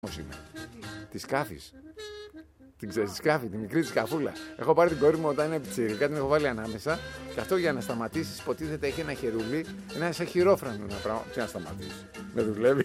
είμαι. Τη Σκάφη. Την ξέρει, τη Σκάφη, τη μικρή τη Σκαφούλα. Έχω πάρει την κόρη μου όταν είναι πιτσιρικά, την έχω βάλει ανάμεσα. Και αυτό για να σταματήσει, υποτίθεται έχει ένα χερούλι, ένα σαν χειρόφρανο ένα πράγμα. Τι να σταματήσει. Δεν δουλεύει.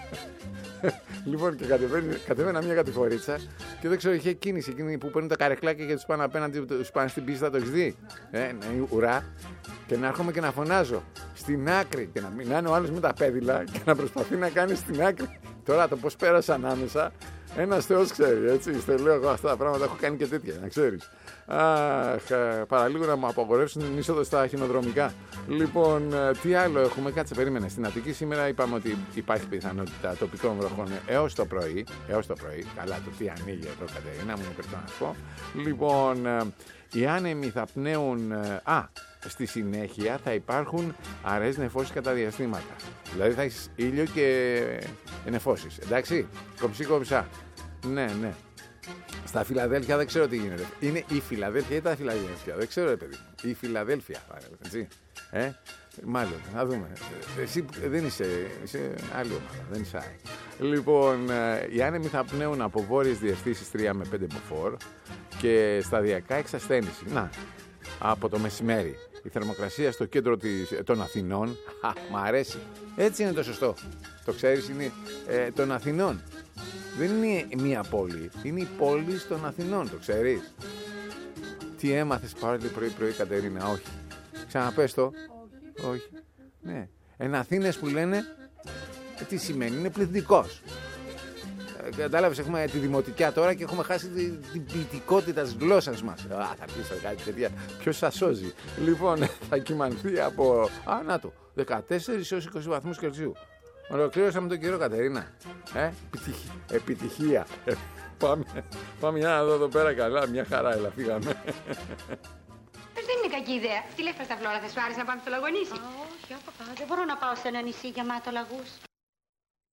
Λοιπόν, και κατεβαίνα μια κατηφορίτσα και δεν ξέρω, είχε κίνηση εκείνη που παίρνουν τα καρεκλάκια και του πάνε απέναντι, του πάνε στην πίστα, το έχει δει. Ουρά. Και να έρχομαι και να φωνάζω στην άκρη και να μιλάνε ο άλλο με τα πέδιλα και να προσπαθεί να κάνει στην άκρη. Τώρα το πώς πέρασε ανάμεσα, ένας Θεός ξέρει, έτσι. Στο λέω εγώ αυτά τα πράγματα, έχω κάνει και τέτοια, να ξέρεις. Αχ, παραλίγο να μου απαγορεύσουν την είσοδο στα χινοδρομικά. Λοιπόν, τι άλλο έχουμε, κάτσε, περίμενε. Στην Αττική σήμερα είπαμε ότι υπάρχει πιθανότητα τοπικών βροχών έως το πρωί. Καλά, το τι ανοίγει εδώ, Κατερίνα μου, πρέπει να σου πω. Λοιπόν, οι άνεμοι θα πνέουν. Στη συνέχεια θα υπάρχουν αραιές νεφώσεις κατά διαστήματα. Δηλαδή θα έχεις ήλιο και νεφώσεις. Εντάξει, κομψή-κομψά. Ναι. Στα Φιλαδέλφια δεν ξέρω τι γίνεται. Είναι η Φιλαδέλφια ή τα Φιλαδέλφια. Δεν ξέρω, ρε παιδί. Η Φιλαδέλφια, έτσι. Μάλλον, να δούμε. Εσύ δεν είσαι άλλη ομάδα, δεν είσαι άλλη. Λοιπόν, οι άνεμοι θα πνέουν από βόρειες διευθύνσεις 3 με 5 μποφόρ και σταδιακά εξασθένηση. Να, από το μεσημέρι. Η θερμοκρασία στο κέντρο των Αθηνών, μ' αρέσει. Έτσι είναι το σωστό. Το ξέρεις, είναι των Αθηνών. Δεν είναι μία πόλη, είναι η πόλη των Αθηνών, το ξέρεις. Τι έμαθες πάλι πρωί-πρωί, Κατερίνα? Όχι. Ξαναπες το. Όχι. Ναι. Αθήνες που λένε, τι σημαίνει, είναι πληθυντικός. Κατάλαβες, έχουμε τη δημοτικιά τώρα και έχουμε χάσει την ποιητικότητα της γλώσσας μας. Θα πεις κάτι τέτοια. Ποιος σας σώζει? Λοιπόν, θα κυμανθεί από 14 έως 20 βαθμούς Κελσίου. Ολοκλήρωσαμε τον καιρό, Κατερίνα. Επιτυχία. Πάμε για να δω εδώ πέρα καλά. Μια χαρά, έλα, φύγαμε. Δεν είναι κακή ιδέα. Τι λες, Πασταυλώνα, θα σου άρεσε να πάμε στο Λαγονίσι? Όχι, δεν μπορώ να πάω σε ένα νησί γεμάτο λαγούς.